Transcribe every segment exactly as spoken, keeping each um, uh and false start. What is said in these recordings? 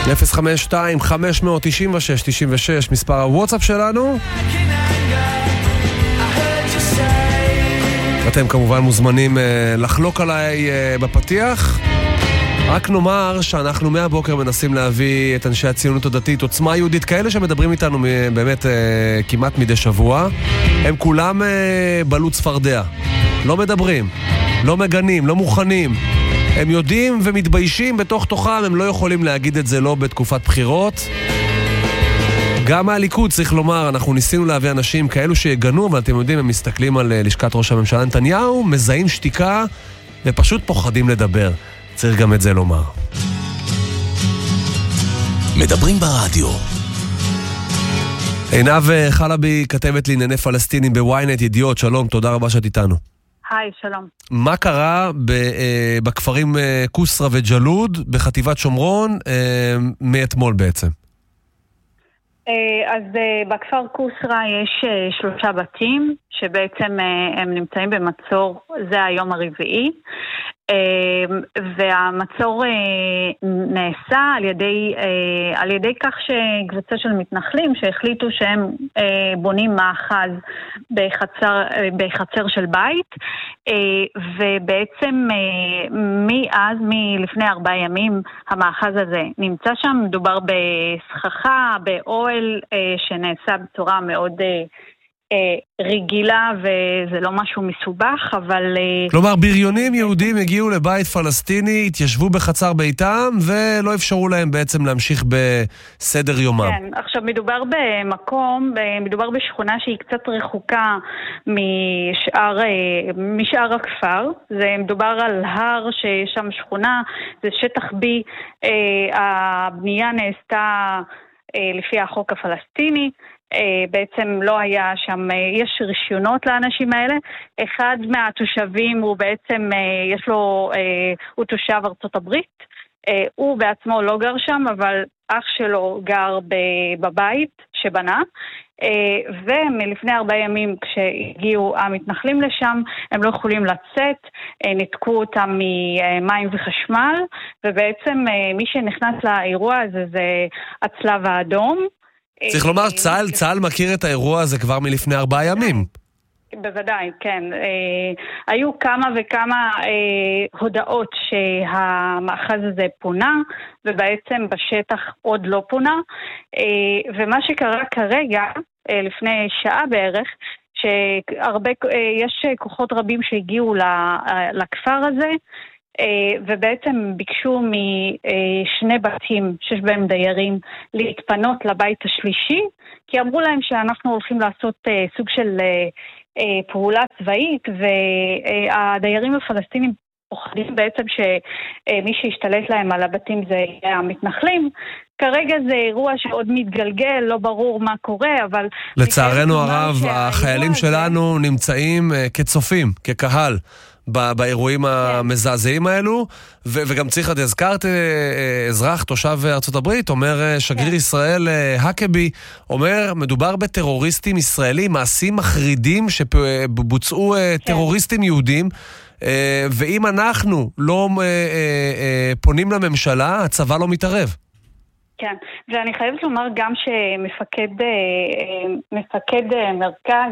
אפס חמש שתיים חמש תשע שש תשע שש מספר הוואטסאפ שלנו. אתם כמובן מוזמנים לחלוק עליי בפתיח. רק נאמר שאנחנו מהבוקר מנסים להביא את אנשי הציונות הדתית, עוצמה יהודית, כאלה שמדברים איתנו באמת כמעט מדי שבוע. הם כולם בלוט צפרדע. לא מדברים, לא מגנים, לא מוכנים. הם יודעים ומתביישים בתוך תוכם, הם לא יכולים להגיד את זה לא בתקופת בחירות. גם מהליכוד צריך לומר, אנחנו ניסינו להביא אנשים כאלו שיגנו, אבל אתם יודעים, הם מסתכלים על לשכת ראש הממשלה נתניהו, מזהים שתיקה ופשוט פוחדים לדבר. צריך גם את זה לומר. מדברים ברדיו. עינב חלבי, כתבת לענייני פלסטינים בוויינט ידיעות, שלום, תודה רבה שאת איתנו. היי, שלום. מה קרה בכפרים קוסרה וג'לוד בחטיבת שומרון מאתמול בעצם? אז בכפר קוסרה יש שלושה בתים שבעצם הם נמצאים במצור, זה היום הרביעי, והמצור נעשה על ידי, על ידי כך שקבוצה של מתנחלים שהחליטו שהם בונים מאחז בחצר, בחצר של בית, ובעצם מאז, מלפני ארבעה ימים, המאחז הזה נמצא שם. מדובר בסככה, באוהל שנעשה בצורה מאוד רגילה, וזה לא משהו מסובך, אבל... כלומר, בריונים יהודים הגיעו לבית פלסטיני, התיישבו בחצר ביתם, ולא אפשרו להם בעצם להמשיך בסדר יומם. כן, עכשיו מדובר במקום, מדובר בשכונה שהיא קצת רחוקה משאר, משאר הכפר. זה מדובר על הר שיש שם שכונה, זה שטח בי, הבנייה נעשתה לפי החוק הפלסטיני, בעצם לא היה שם, יש רישיונות לאנשים האלה. אחד מהתושבים הוא בעצם, יש לו, הוא תושב ארצות הברית, הוא בעצמו לא גר שם, אבל אח שלו גר בבית שבנה, ומלפני ארבעה ימים כשהגיעו המתנחלים לשם, הם לא יכולים לצאת, נתקו אותם ממים וחשמל, ובעצם מי שנכנס לאירוע הזה זה הצלב האדום. צריך לומר, צה"ל, צה"ל מכיר את האירוע הזה כבר מלפני ארבעה ימים. בוודאי, כן. היו כמה וכמה הודעות שהמאחז הזה פונה, ובעצם בשטח עוד לא פונה. ומה שקרה כרגע, לפני שעה בערך, שהרבה, יש כוחות רבים שהגיעו לכפר הזה, ובעצם ביקשו משני בתים שיש בהם דיירים להתפנות לבית השלישי, כי אמרו להם שאנחנו הולכים לעשות סוג של פעולה צבאית, והדיירים הפלסטינים פוחדים בעצם שמי שישתלט להם על הבתים זה המתנחלים. כרגע זה אירוע שעוד מתגלגל, לא ברור מה קורה, אבל... לצערנו הרב, החיילים שלנו נמצאים כצופים, כקהל. באירועים המזעזעים האלו, וגם צריך, את הזכרת אזרח, תושב ארצות הברית, אומר שגריר ישראל הקבי, אומר, מדובר בטרוריסטים ישראלים, מעשים מחרידים שבוצעו טרוריסטים יהודים, ואם אנחנו לא פונים לממשלה, הצבא לא מתערב. כן, ואני חייבת לומר גם שמפקד מפקד מרכז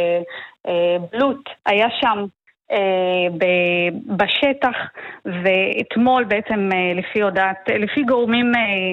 בלוט היה שם בשטח, ואתמול בעצם לפי הודעת, לפי גורמים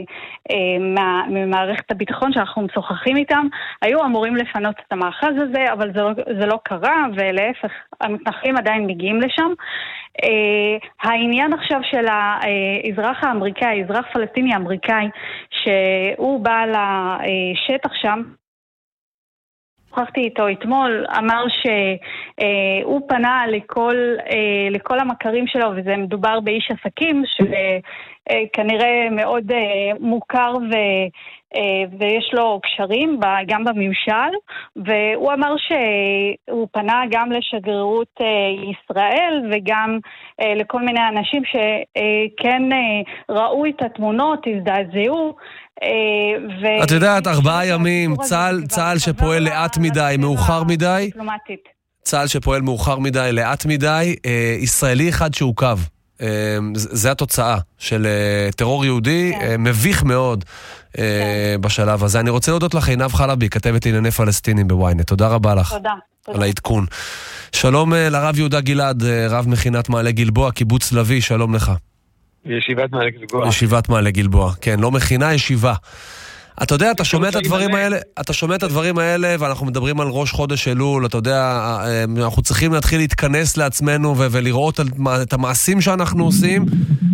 ממערכת הביטחון שאנחנו משוחחים איתם, היו אמורים לפנות את המאחז הזה, אבל זה לא, זה לא קרה, ולהפך, המתנחלים עדיין מגיעים לשם. העניין עכשיו של האזרח האמריקאי, האזרח פלסטיני האמריקאי, שהוא בא לשטח שם, שוחחתי איתו אתמול, אמר שהוא פנה לכל, לכל המכרים שלו, וזה מדובר באיש עסקים שכנראה מאוד מוכר ו, ויש לו קשרים גם בממשל, והוא אמר שהוא פנה גם לשגרירות ישראל וגם לכל מיני אנשים שכן ראו את התמונות, הזדעזעו. את יודעת, ארבעה ימים, צה"ל, צה"ל שפועל לאט מדי, מאוחר מדי, צה"ל שפועל מאוחר מדי, לאט מדי, ישראלי אחד שעוקב, זה התוצאה של טרור יהודי, מביך מאוד בשלב הזה. אני רוצה להודות לך, עינב חלבי, כתבת לענייני פלסטינים בוויינט. תודה רבה לך. תודה. על העדכון. שלום לרב יהודה גלעד, רב מכינת מעלה גלבוע, קיבוץ לוי, שלום לך. ישיבת מעלה גלבוע. ישיבת מעלה גלבוע, כן, לא מכינה, ישיבה. אתה יודע, אתה שומע את הדברים האלה, אתה שומע את הדברים האלה, ואנחנו מדברים על ראש חודש אלול, אתה יודע, אנחנו צריכים להתחיל להתכנס לעצמנו ולראות את המעשים שאנחנו עושים.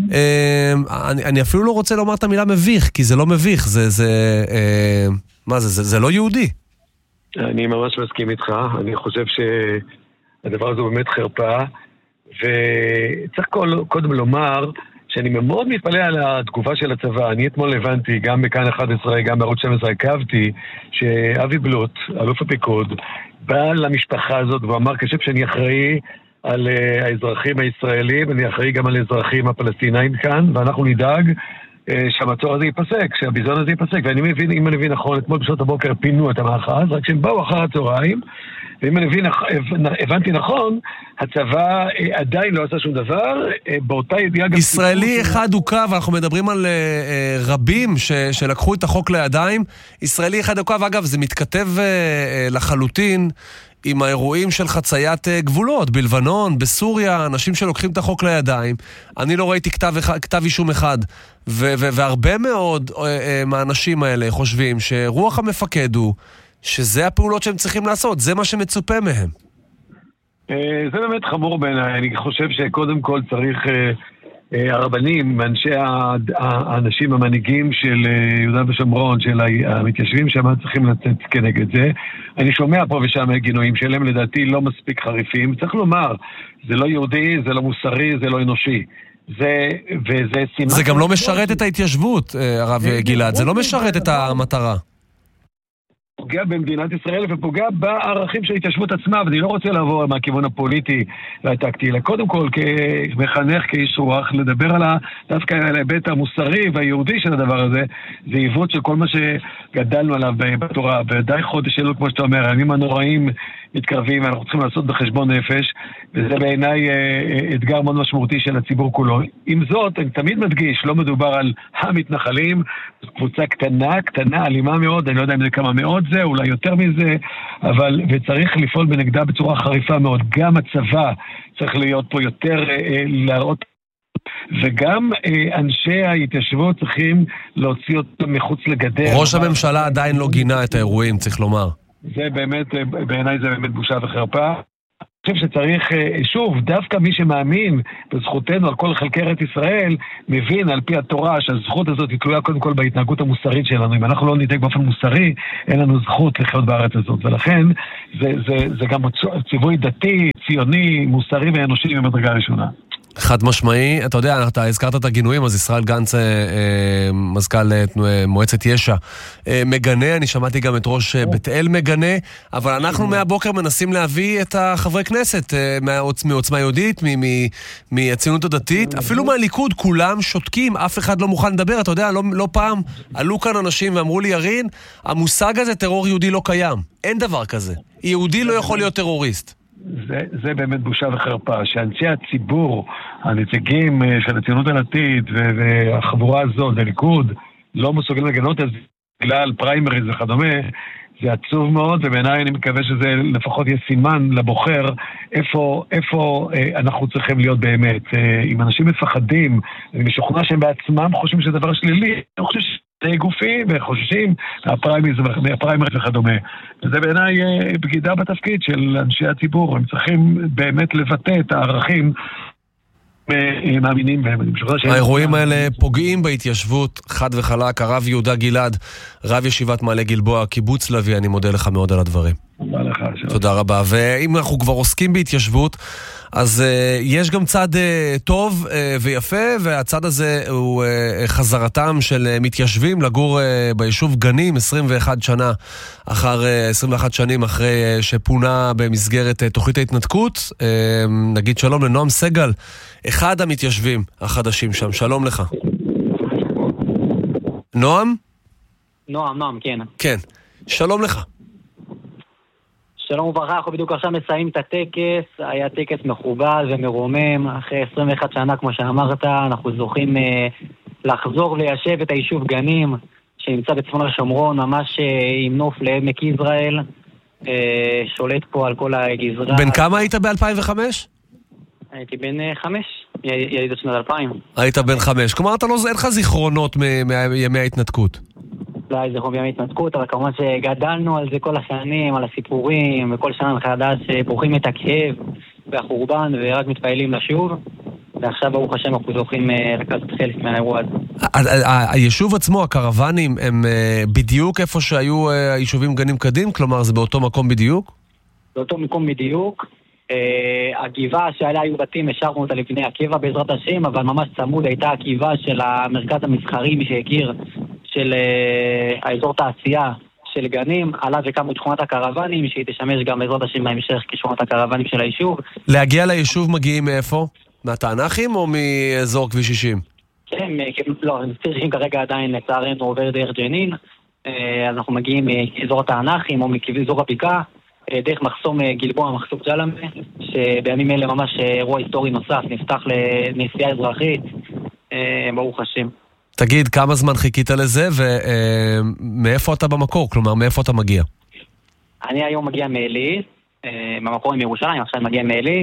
אני אפילו לא רוצה לומר את המילה מביך, כי זה לא מביך, זה, מה זה, זה לא יהודי. אני ממש מסכים איתך, אני חושב שהדבר הזה באמת חרפה, וצריך קודם לומר שאני מאוד מתפלא על התגובה של הצבא. אני אתמול הבנתי, גם בכאן אחת עשרה, גם בערוץ שתים עשרה, עקבתי, שאבי בלוט, אלוף הפיקוד, בא למשפחה הזאת ואמר, כשם שאני אחראי על uh, האזרחים הישראלים, אני אחראי גם על האזרחים הפלסטינאים כאן, ואנחנו נדאג uh, שהמצור הזה ייפסק, שהביזון הזה ייפסק. ואני מבין, אם אני מבין נכון, אתמול בשעות הבוקר פינו את המאחז, רק שהם באו אחר הצהריים, ואם אני מבין, הבנתי נכון, הצבא עדיין לא עשה שום דבר, באותה ידיעה גם... ישראלי אחד הוקע, ואנחנו מדברים על רבים שלקחו את החוק לידיים, ישראלי אחד הוקע, ואגב, זה מתכתב לחלוטין עם האירועים של חציית גבולות, בלבנון, בסוריה, אנשים שלוקחים את החוק לידיים. אני לא ראיתי כתב, כתב אישום אחד, ו- ו- והרבה מאוד מהאנשים האלה חושבים שרוח המפקד הוא שזה הפעולות שהם צריכים לעשות, זה מה שמצופה מהם. זה באמת חמור בעיניי. אני חושב שקודם כל צריך הרבנים, אנשי האנשים המנהיגים של יהודה ושומרון, של המתיישבים שם, צריכים לצאת כנגד זה. אני שומע פה ושם גינויים שלהם, לדעתי לא מספיק חריפים. צריך לומר, זה לא יהודי, זה לא מוסרי, זה לא אנושי. זה, וזה סימן... זה גם לא משרת את ההתיישבות, הרב גלעד, זה לא משרת את המטרה. פוגע במדינת ישראל ופוגע בערכים של ההתיישבות עצמה, ואני לא רוצה לעבור מהכיוון הפוליטי והטקטי, אלא קודם כל כמחנך, כאיש רוח, לדבר על דווקא על ההיבט המוסרי והיהודי של הדבר הזה. זה עיוות של כל מה שגדלנו עליו בתורה, ודי חודש אלול, כמו שאתה אומר, הימים הנוראים מתקרבים, ואנחנו צריכים לעשות בחשבון נפש, וזה בעיניי אתגר מאוד משמעותי של הציבור כולו. עם זאת, אני תמיד מדגיש, לא מדובר על המתנחלים, זו קבוצה קטנה, קטנה, אלימה מאוד, אני לא יודע אם זה כמה מאות זה, אולי יותר מזה, אבל, וצריך לפעול בנגדה בצורה חריפה מאוד. גם הצבא צריך להיות פה יותר, להראות, וגם אנשי ההתיישבות צריכים להוציא אותם מחוץ לגדר. ראש הממשלה עדיין לא גינה את האירועים, צריך לומר. זה באמת, בעיניי זה באמת בושה וחרפה. אני חושב שצריך, שוב, דווקא מי שמאמין בזכותנו על כל חלקי ארץ ישראל, מבין על פי התורה שהזכות הזאת היא תלויה קודם כל בהתנהגות המוסרית שלנו. אם אנחנו לא נדאג באופן מוסרי, אין לנו זכות לחיות בארץ הזאת. ולכן זה, זה, זה גם ציווי דתי, ציוני, מוסרי ואנושי במדרגה הראשונה. חד משמעי, אתה יודע, אתה הזכרת את הגינויים, אז ישראל גנץ, אה, מזכ"ל אה, מועצת יש"ע, אה, מגנה, אני שמעתי גם את ראש אה, בית אל מגנה, אבל אנחנו מהבוקר מנסים להביא את החברי כנסת, אה, מעוצ, מעוצמה יהודית, מהציונות הדתית, אפילו מהליכוד, כולם שותקים, אף אחד לא מוכן לדבר, אתה יודע, לא, לא פעם עלו כאן אנשים ואמרו לי, ירין, המושג הזה טרור יהודי לא קיים, אין דבר כזה, יהודי לא יכול להיות טרוריסט. זה, זה באמת בושה וחרפה, שאנשי הציבור, הנציגים של הציונות הדתית והחבורה הזאת, הליכוד, לא מסוגלים לגנות את זה בגלל פריימריז וכדומה. זה עצוב מאוד, ובעיניי אני מקווה שזה לפחות יהיה סימן לבוחר איפה, איפה אה, אנחנו צריכים להיות באמת. אה, אם אנשים מפחדים, אני משוכנע שהם בעצמם חושבים שזה דבר שלילי, אני חושב שזה גופי וחוששים מהפריימריז וכדומה. וזה בעיניי בגידה בתפקיד של אנשי הציבור. הם צריכים באמת לבטא את הערכים מאמינים בהם. האירועים האלה פוגעים בהתיישבות חד וחלק. הרב יהודה גלעד, רב ישיבת מעלה גלבוע, קיבוץ לוי, אני מודה לך מאוד על הדברים. תודה לך. תודה רבה. ואם אנחנו כבר עוסקים בהתיישבות, אז uh, יש גם צד uh, טוב uh, ויפה, והצד הזה הוא uh, חזרתם של uh, מתיישבים לגור uh, ביישוב גנים עשרים ואחת שנה אחר uh, עשרים ואחת שנים אחרי uh, שפונה במסגרת uh, תוכנית ההתנתקות. Uh, נגיד שלום לנועם סגל, אחד המתיישבים החדשים שם. שלום לך. נועם? נועם, נועם, כן. כן. שלום לך. שלום וברכה, אנחנו בדיוק עכשיו מסיים את הטקס, היה טקס מכובד ומרומם, אחרי עשרים ואחת שנה כמו שאמרת, אנחנו זוכים אה, לחזור ליישב את היישוב גנים, שנמצא בצפון השומרון, ממש אה, עם נוף לעמק יזרעאל, אה, שולט פה על כל הגזרה. בן כמה היית ב-אלפיים וחמש? הייתי בן אה, חמש, יליד שנת אלפיים. היית בן חמש, כלומר אתה לא, אין לך זיכרונות מימי ההתנתקות. לא, זה חוב ימי התנתקות, אבל כמובן שגדלנו על זה כל השנים, על הסיפורים, וכל שנה מחדש בורחים את הכאב והחורבן, ורק מתפעלים לשוב, ועכשיו ברוך השם אנחנו זוכים לקחת חלק מהאירוע הזה. היישוב עצמו, הקרוונים, הם בדיוק איפה שהיו היישובים גנים קדים? כלומר, זה באותו מקום בדיוק? באותו מקום בדיוק. הגבעה שעליה היו בתים, השארנו אותה לפני הקבע בעזרת השם, אבל ממש צמוד הייתה הגבעה של המרכז המסחרי, מי שהכיר, של uh, האזור תעשייה של גנים, עליו וקמו שכונת הקרוונים, שהיא תשמש גם בעזרת השם בהמשך כשכונת הקרוונים של היישוב. להגיע ליישוב מגיעים מאיפה? מהתענכים או מאזור כביש שישים? כן, לא, ציר שישים כרגע עדיין לצערנו עובר דרך ג'נין, אז אנחנו מגיעים מאזור התענכים או מאזור הבקעה, דרך מחסום גלבוע, מחסום ג'למה, שבימים אלה ממש אירוע היסטורי נוסף, נפתח לנסיעה אזרחית, ברוך השם. תגיד, כמה זמן חיכית לזה, ומאיפה אתה במקור? כלומר, מאיפה אתה מגיע? אני היום מגיע מעלי, במקור עם ירושלים, עכשיו מגיע מעלי,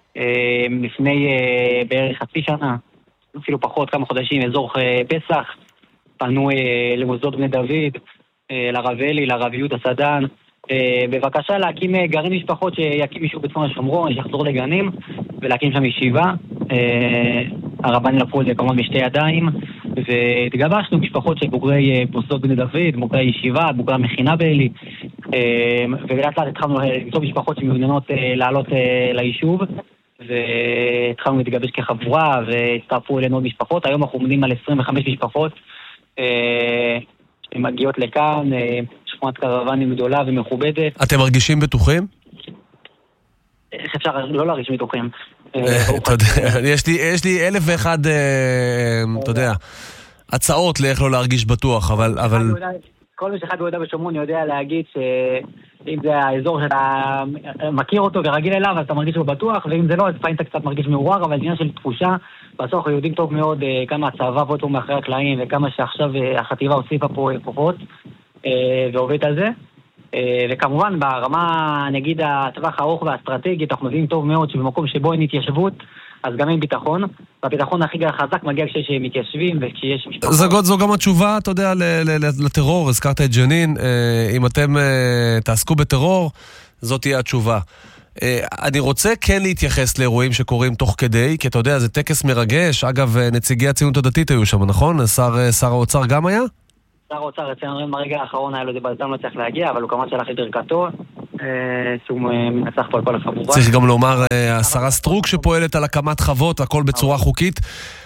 לפני בערך חצי שנה, אפילו פחות, כמה חודשים, אזור פסח, פנו למוסדות בני דוד, לרב אלי, לרב יהודה סדן, בבקשה להקים גרעין משפחות שיקים יישוב בצפון השומרון, שיחזור לגנים, ולהקים שם ישיבה. הרבנים לקחו את זה כמובן בשתי ידיים, והתגבשנו משפחות של בוגרי מוסדות בני דוד, בוגרי ישיבה, בוגרי המכינה באלי, ולאט לאט התחלנו למצוא משפחות שמעוניינות לעלות ליישוב, והתחלנו להתגבש כחבורה, והצטרפו אלינו עוד משפחות. היום אנחנו עומדים על עשרים וחמש משפחות שמגיעות לכאן, שכונת קרוונים גדולה ומכובדת. אתם מרגישים בטוחים? איך אפשר לא להרגיש בטוחים? יש לי אלף ואחד, אתה יודע, הצעות לאיך לא להרגיש בטוח, אבל... כל מי שאחד ביהודה ושומרון יודע להגיד שאם זה האזור שאתה מכיר אותו ורגיל אליו, אז אתה מרגיש בו בטוח, ואם זה לא, אז פעמים אתה קצת מרגיש מעורר, אבל עניין של תחושה, בסוף אנחנו יודעים טוב מאוד כמה הצבא פה אותו מאחרי הקלעים, וכמה שעכשיו החטיבה הוסיפה פה כוחות, ועובד על זה. וכמובן ברמה, נגיד, הטווח הארוך והאסטרטגית, אנחנו מבינים טוב מאוד שבמקום שבו אין התיישבות, אז גם אין ביטחון, והביטחון הכי חזק מגיע כשיש מתיישבים וכשיש משפחות. זו, זו גם התשובה, אתה יודע, לטרור, הזכרת את ג'נין, אם אתם תעסקו בטרור, זאת תהיה התשובה. אני רוצה כן להתייחס לאירועים שקורים תוך כדי, כי אתה יודע, זה טקס מרגש, אגב, נציגי הציונות הדתית היו שם, נכון? שר, שר האוצר גם היה? שר האוצר, אצלנו ברגע האחרון היה לו זה בלתם לא צריך להגיע, אבל הוא כמובן שלח את ברכתו, שהוא מנצח פה על כל החבורה. צריך גם לומר, השרה סטרוק שפועלת על הקמת חוות, הכל בצורה חוקית.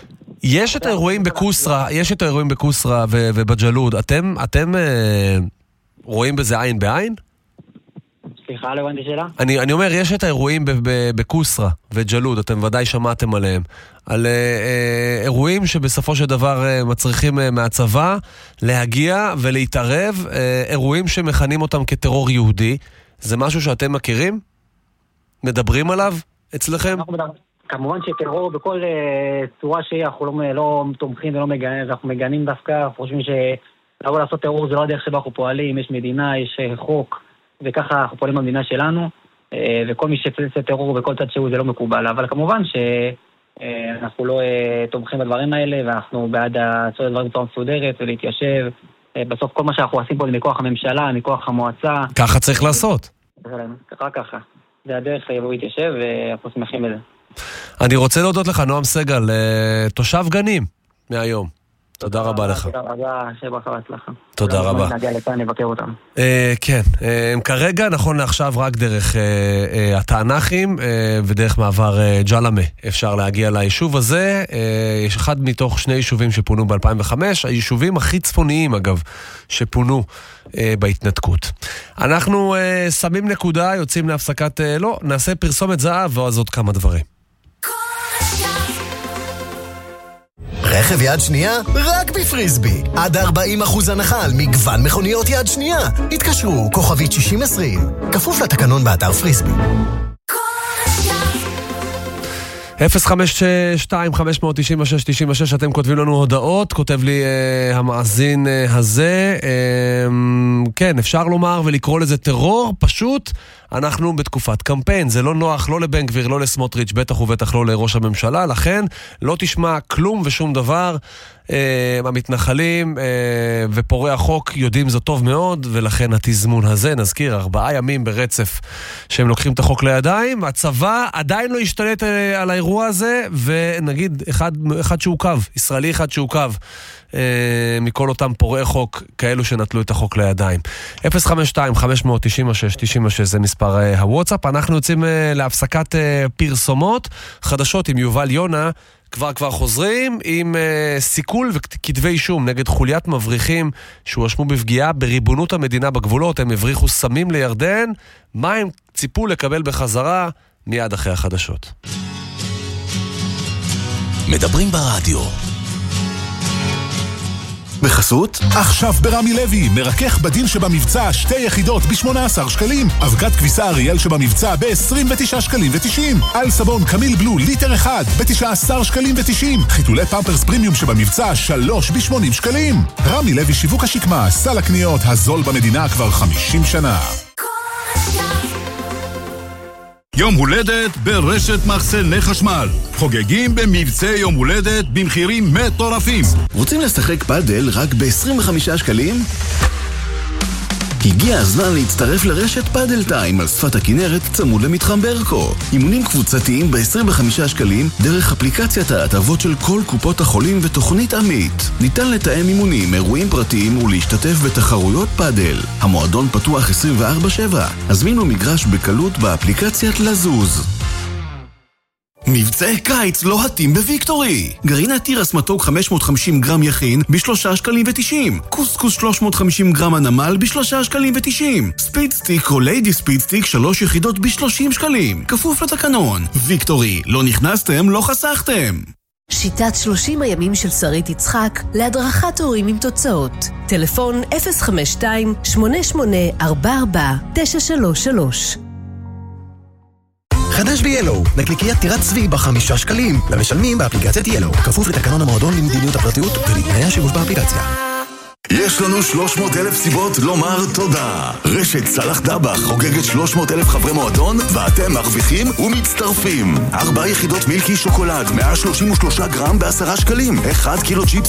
יש את האירועים בקוסרה, יש את האירועים בקוסרה ובג'לוד. אתם, אתם רואים בזה עין בעין? סליחה, לא הבנתי שאלה? אני, אני אומר, יש את האירועים בקוסרה וג'לוד, אתם ודאי שמעתם עליהם. על אה, אירועים שבסופו של דבר אה, מצריכים אה, מהצבא להגיע ולהתערב, אה, אירועים שמכנים אותם כטרור יהודי. זה משהו שאתם מכירים? מדברים עליו אצלכם? כמובן שטרור בכל אה, צורה שהיא, אנחנו לא, לא תומכים ולא מגנים, אנחנו מגנים דווקא, אנחנו חושבים שלבוא לעשות טרור זה לא הדרך שבה אנחנו פועלים, יש מדינה, יש אה, חוק, וככה אנחנו פועלים במדינה שלנו, אה, וכל מי שצריך טרור בכל צד שהוא זה לא מקובל, אבל כמובן ש... אנחנו לא תומכים בדברים האלה, ואנחנו בעד לעשות דברים בצורה מסודרת ולהתיישב. בסוף כל מה שאנחנו עושים פה זה מכוח הממשלה, מכוח המועצה. ככה צריך לעשות. רק ככה. זה הדרך לבוא להתיישב, ואנחנו שמחים בזה. אני רוצה להודות לך, נועם סגל, תושב גנים מהיום. תודה רבה לך. תודה רבה, שברכה והצלחה. תודה רבה. נגיע לכאן, נבקר אותם. כן, כרגע נכון לעכשיו רק דרך התענכים ודרך מעבר ג'למה אפשר להגיע ליישוב הזה. יש אחד מתוך שני יישובים שפונו ב-אלפיים וחמש, היישובים הכי צפוניים אגב שפונו בהתנתקות. אנחנו שמים נקודה, יוצאים להפסקת, לא, נעשה פרסומת זהב ואז עוד כמה דברים. רכב יד שנייה? רק בפריסבי. עד ארבעים אחוז הנחה על מגוון מכוניות יד שנייה. התקשרו, כוכבית שישים עשרים. כפוף לתקנון באתר פריסבי. אפס חמש שתיים חמש תשע שש תשע שש, אתם כותבים לנו הודעות, כותב לי uh, המאזין uh, הזה, uh, כן, אפשר לומר ולקרוא לזה טרור, פשוט אנחנו בתקופת קמפיין, זה לא נוח לא לבן גביר, לא לסמוטריץ', בטח ובטח לא לראש הממשלה, לכן לא תשמע כלום ושום דבר, uh, המתנחלים uh, ופורי החוק יודעים זאת טוב מאוד, ולכן התזמון הזה, נזכיר, ארבעה ימים ברצף שהם לוקחים את החוק לידיים, הצבא עדיין לא השתלט uh, על האירוע הזה, ונגיד אחד, אחד שעוקב, ישראלי אחד שעוקב, אה, מכל אותם פורעי חוק, כאלו שנטלו את החוק לידיים. אפס חמש שתיים חמש תשע שש תשע שש זה מספר אה, הוואטסאפ. אנחנו יוצאים אה, להפסקת אה, פרסומות, חדשות עם יובל יונה, כבר כבר חוזרים עם אה, סיכול וכתבי אישום נגד חוליית מבריחים שהואשמו בפגיעה בריבונות המדינה בגבולות, הם הבריחו סמים לירדן, מה הם ציפו לקבל בחזרה מיד אחרי החדשות. מדברים ברדיו. בחסות? עכשיו ברמי לוי, מרכך בדין שבמבצע שתי יחידות ב-שמונה עשר שקלים, אבקת כביסה אריאל שבמבצע ב-עשרים ותשעה שקלים ו-תשעים, על סבון קמיל בלו ליטר אחד ב-תשעה עשר שקלים ו-תשעים, חיתולי פמפרס פרימיום שבמבצע שלוש ב-שמונים שקלים. רמי לוי שיווק השקמה, סל הקניות הזול במדינה כבר חמישים שנה. יום הולדת ברשת מחסני חשמל. חוגגים במבצע יום הולדת במחירים מטורפים. רוצים לשחק פאדל רק ב-עשרים וחמישה שקלים? הגיע הזמן להצטרף לרשת פאדל טיים על שפת הכנרת צמוד למתחם ברקו. אימונים קבוצתיים ב-עשרים וחמישה שקלים דרך אפליקציית ההטבות של כל קופות החולים ותוכנית עמית. ניתן לתאם אימונים, אירועים פרטיים ולהשתתף בתחרויות פאדל. המועדון פתוח עשרים וארבע שבע. הזמינו מגרש בקלות באפליקציית לזוז. מבצעי קיץ לוהטים בוויקטורי. גרעינת תירס מתוק חמש מאות וחמישים גרם יכין בשלושה שקלים ותשעים. קוסקוס שלוש מאות וחמישים גרם הנמל בשלושה שקלים ותשעים. ספיד סטיק או ליידי ספיד סטיק שלוש יחידות בשלושים שקלים. כפוף לתקנון. ויקטורי, לא נכנסתם, לא חסכתם. שיטת שלושים הימים של שרית יצחק להדרכת הורים עם תוצאות. טלפון אפס חמש שתיים שמונה שמונה ארבע ארבע תשע שלוש שלוש. חדש ב-ילו, נקליקיית טירת צבי בחמישה שקלים, למשלמים באפליקציית ילו, כפוף לתקנון המועדון למדיניות הפרטיות ולתנאי השימוש באפליקציה. יש לנו שלוש מאות אלף סיבות לומר תודה. רשת סלח דבח חוגגת שלוש מאות אלף חברי מועדון, ואתם מרוויחים ומצטרפים. ארבע יחידות מילקי שוקולד, מאה שלושים ושלושה גרם בעשרה שקלים. אחד קילו צ'יפס